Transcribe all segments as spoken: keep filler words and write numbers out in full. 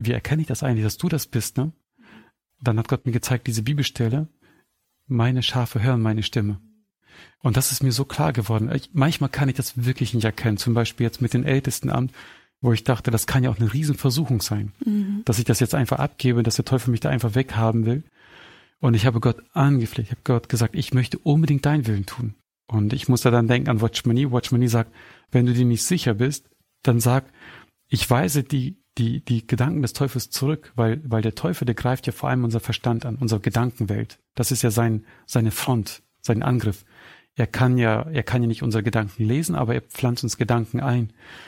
wie erkenne ich das eigentlich, dass du das bist, ne? Dann hat Gott mir gezeigt, diese Bibelstelle, meine Schafe hören meine Stimme. Und das ist mir so klar geworden. Ich, manchmal kann ich das wirklich nicht erkennen. Zum Beispiel jetzt mit dem Ältestenamt, wo ich dachte, das kann ja auch eine Riesenversuchung sein, mhm. dass ich das jetzt einfach abgebe, dass der Teufel mich da einfach weghaben will. Und ich habe Gott angefleht. Ich habe Gott gesagt, ich möchte unbedingt deinen Willen tun. Und ich musste dann denken an Watchman Nee. Watchman Nee sagt, wenn du dir nicht sicher bist, dann sag, ich weise die die die Gedanken des Teufels zurück, weil weil der Teufel, der greift ja vor allem unser Verstand an, unsere Gedankenwelt. Das ist ja sein seine Front, sein Angriff. Er kann ja er kann ja nicht unsere Gedanken lesen, aber er pflanzt uns Gedanken ein.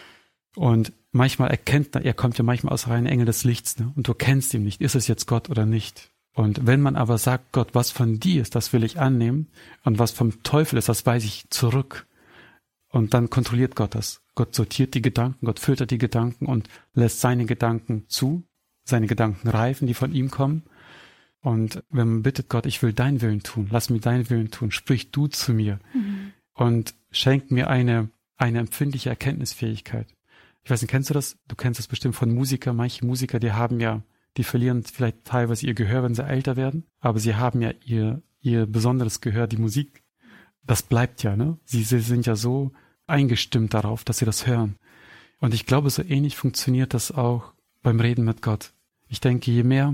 Und manchmal erkennt er, er kommt ja manchmal aus reinen Engel des Lichts, ne? Und du kennst ihn nicht, ist es jetzt Gott oder nicht? Und wenn man aber sagt, Gott, was von dir ist, das will ich annehmen, und was vom Teufel ist, das weise ich zurück. Und dann kontrolliert Gott das. Gott sortiert die Gedanken, Gott filtert die Gedanken und lässt seine Gedanken zu, seine Gedanken reifen, die von ihm kommen. Und wenn man bittet, Gott, ich will deinen Willen tun, lass mir deinen Willen tun, sprich du zu mir mhm. und schenk mir eine eine empfindliche Erkenntnisfähigkeit. Ich weiß nicht, kennst du das? Du kennst das bestimmt von Musikern. Manche Musiker, die haben ja, die verlieren vielleicht teilweise ihr Gehör, wenn sie älter werden, aber sie haben ja ihr ihr besonderes Gehör, die Musik. Das bleibt ja, ne? Sie, sie sind ja so eingestimmt darauf, dass sie das hören. Und ich glaube, so ähnlich funktioniert das auch beim Reden mit Gott. Ich denke, je mehr,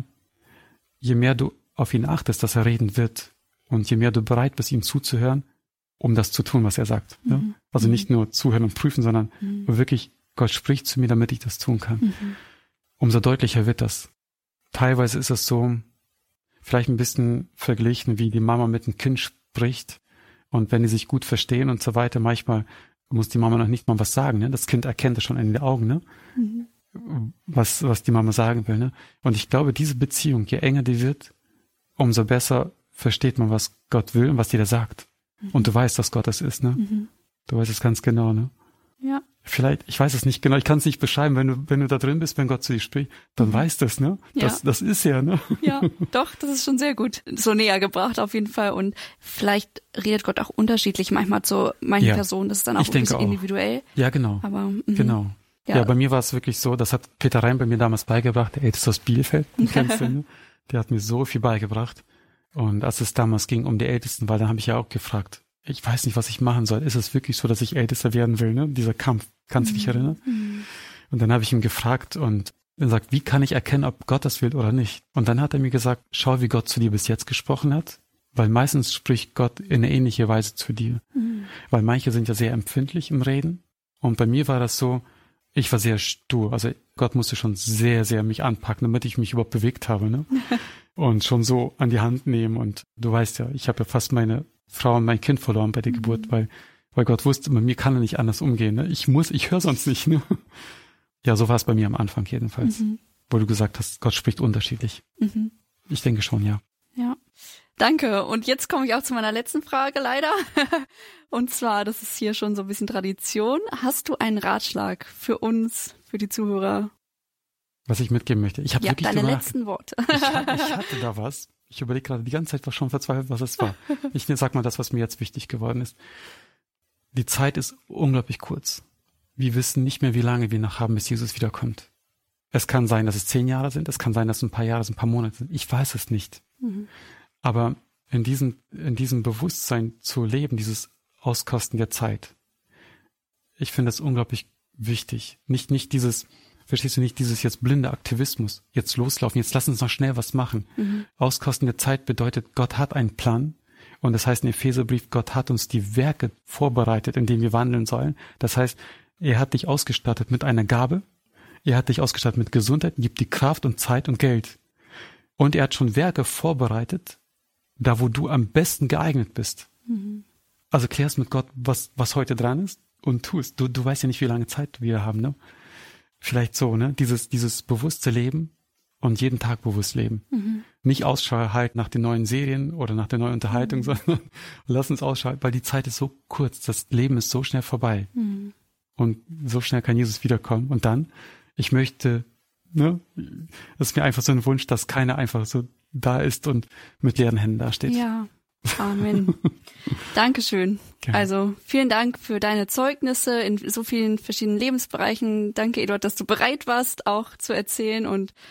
je mehr du auf ihn achtest, dass er reden wird, und je mehr du bereit bist, ihm zuzuhören, um das zu tun, was er sagt. Mhm. Ne? Also nicht nur zuhören und prüfen, sondern mhm. wirklich, Gott spricht zu mir, damit ich das tun kann. Mhm. Umso deutlicher wird das. Teilweise ist es so, vielleicht ein bisschen verglichen, wie die Mama mit dem Kind spricht. Und wenn die sich gut verstehen und so weiter, manchmal muss die Mama noch nicht mal was sagen, ne? Das Kind erkennt es schon in den Augen, ne? Mhm. Was, was die Mama sagen will, ne? Und ich glaube, diese Beziehung, je enger die wird, umso besser versteht man, was Gott will und was dir da sagt. Mhm. Und du weißt, dass Gott das ist, ne? Mhm. Du weißt es ganz genau, ne? Ja. Vielleicht, ich weiß es nicht genau, ich kann es nicht beschreiben, wenn du, wenn du da drin bist, wenn Gott zu dir spricht, dann mhm. weißt du es, ne? Das, ja. das ist ja, ne? Ja, doch, das ist schon sehr gut. So näher gebracht auf jeden Fall. Und vielleicht redet Gott auch unterschiedlich manchmal zu manchen ja. Personen. Das ist dann auch ein bisschen auch. individuell. Ja, genau. Aber, mhm. genau. Ja. ja, bei mir war es wirklich so, das hat Peter Reim bei mir damals beigebracht, der Älteste aus Bielefeld, den kennst du, ne? Der hat mir so viel beigebracht. Und als es damals ging um die Ältesten, weil dann habe ich ja auch gefragt, ich weiß nicht, was ich machen soll. Ist es wirklich so, dass ich Ältester werden will, ne? Dieser Kampf. Kannst du dich erinnern? Mhm. Und dann habe ich ihn gefragt und er sagt, wie kann ich erkennen, ob Gott das will oder nicht? Und dann hat er mir gesagt, schau, wie Gott zu dir bis jetzt gesprochen hat, weil meistens spricht Gott in eine ähnliche Weise zu dir. Mhm. Weil manche sind ja sehr empfindlich im Reden. Und bei mir war das so, ich war sehr stur. Also Gott musste schon sehr, sehr mich anpacken, damit ich mich überhaupt bewegt habe, ne? Und schon so an die Hand nehmen. Und du weißt ja, ich habe ja fast meine Frau und mein Kind verloren bei der mhm. Geburt, weil Weil Gott wusste, bei mir kann er nicht anders umgehen. Ne? Ich muss, ich höre sonst nicht. Ne? Ja, so war es bei mir am Anfang jedenfalls. Mhm. Wo du gesagt hast, Gott spricht unterschiedlich. Mhm. Ich denke schon, ja. Ja, danke. Und jetzt komme ich auch zu meiner letzten Frage leider. Und zwar, das ist hier schon so ein bisschen Tradition. Hast du einen Ratschlag für uns, für die Zuhörer? Was ich mitgeben möchte? Ich habe ja, wirklich deine drüber letzten Worte. ich, ich hatte da was. Ich überlege gerade die ganze Zeit, was schon verzweifelt, was es war. Ich sag mal das, was mir jetzt wichtig geworden ist. Die Zeit ist unglaublich kurz. Wir wissen nicht mehr, wie lange wir noch haben, bis Jesus wiederkommt. Es kann sein, dass es zehn Jahre sind, es kann sein, dass es ein paar Jahre sind, ein paar Monate sind. Ich weiß es nicht. Mhm. Aber in diesem, in diesem Bewusstsein zu leben, dieses Auskosten der Zeit, ich finde das unglaublich wichtig. Nicht, nicht dieses, verstehst du, nicht dieses jetzt blinde Aktivismus, jetzt loslaufen, jetzt lass uns noch schnell was machen. Mhm. Auskosten der Zeit bedeutet, Gott hat einen Plan. Und das heißt im Epheserbrief, Gott hat uns die Werke vorbereitet, in denen wir wandeln sollen. Das heißt, er hat dich ausgestattet mit einer Gabe. Er hat dich ausgestattet mit Gesundheit, gibt die Kraft und Zeit und Geld. Und er hat schon Werke vorbereitet, da wo du am besten geeignet bist. Mhm. Also klärst mit Gott, was, was heute dran ist und tust. Du, du weißt ja nicht, wie lange Zeit wir haben, ne? Vielleicht so, ne? Dieses, dieses bewusste Leben und jeden Tag bewusst leben. Mhm. Nicht Ausschau halten nach den neuen Serien oder nach der neuen Unterhaltung, mhm. sondern lass uns ausschalten, weil die Zeit ist so kurz, das Leben ist so schnell vorbei. Mhm. Und so schnell kann Jesus wiederkommen. Und dann, ich möchte, ne, das ist mir einfach so ein Wunsch, dass keiner einfach so da ist und mit leeren Händen dasteht. Ja, Amen. Dankeschön. Gerne. Also vielen Dank für deine Zeugnisse in so vielen verschiedenen Lebensbereichen. Danke, Eduard, dass du bereit warst, auch zu erzählen und